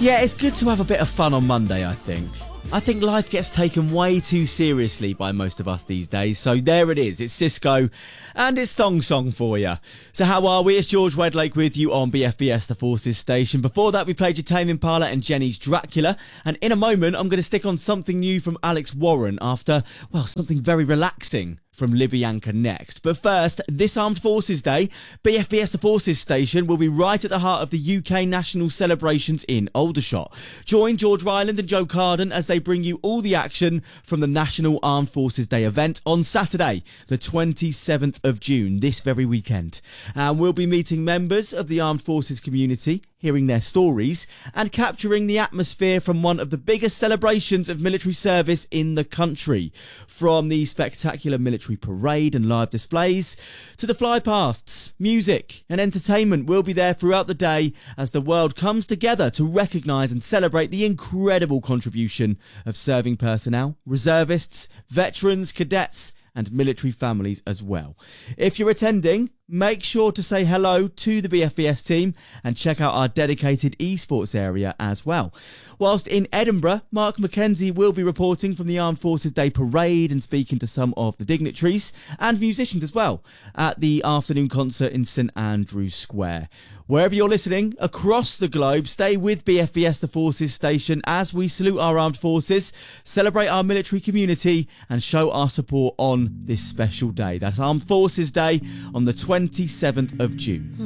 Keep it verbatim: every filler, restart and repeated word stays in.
Yeah, it's good to have a bit of fun on Monday, I think. I think life gets taken way too seriously by most of us these days, so there it is, it's Cisco, and it's Thong Song for you. So how are we? It's George Wedlake with you on B F B S The Forces station. Before that, we played your Tame Impala and Jenny's Dracula, and in a moment, I'm going to stick on something new from Alex Warren after, well, something very relaxing from Libyanka next. But first, this Armed Forces Day, B F B S The Forces station will be right at the heart of the U K national celebrations in Aldershot. Join George Ryland and Joe Carden as they bring you all the action from the National Armed Forces Day event on Saturday, the twenty-seventh of June, this very weekend. And we'll be meeting members of the Armed Forces community, hearing their stories, and capturing the atmosphere from one of the biggest celebrations of military service in the country. From the spectacular military parade and live displays, to the flypasts, music and entertainment will be there throughout the day as the world comes together to recognise and celebrate the incredible contribution of serving personnel, reservists, veterans, cadets, and military families as well. If you're attending, make sure to say hello to the B F B S team and check out our dedicated esports area as well. Whilst in Edinburgh, Mark McKenzie will be reporting from the Armed Forces Day Parade and speaking to some of the dignitaries and musicians as well at the afternoon concert in St Andrews Square. Wherever you're listening across the globe, stay with B F B S The Forces station as we salute our armed forces, celebrate our military community and show our support on this special day. That's Armed Forces Day on the twenty-seventh of June.